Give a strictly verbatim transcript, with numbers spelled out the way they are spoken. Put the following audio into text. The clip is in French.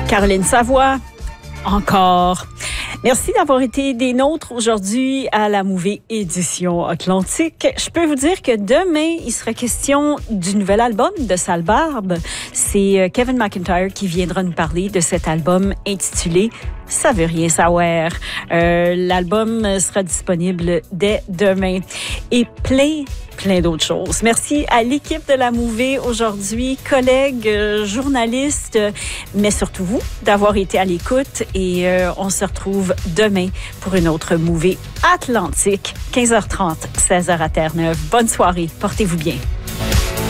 Caroline Savoie, encore. Merci d'avoir été des nôtres aujourd'hui à la Mouvée Édition Atlantique. Je peux vous dire que demain, il sera question du nouvel album de Sale Barbe. C'est Kevin McIntyre qui viendra nous parler de cet album intitulé « Ça veut rien savoir ». Euh, l'album sera disponible dès demain. Et plein plein d'autres choses. Merci à l'équipe de la Mouvée aujourd'hui, collègues, euh, journalistes, mais surtout vous d'avoir été à l'écoute et euh, on se retrouve demain pour une autre Mouvée Atlantique, quinze heures trente, seize heures à Terre-Neuve. Bonne soirée, portez-vous bien.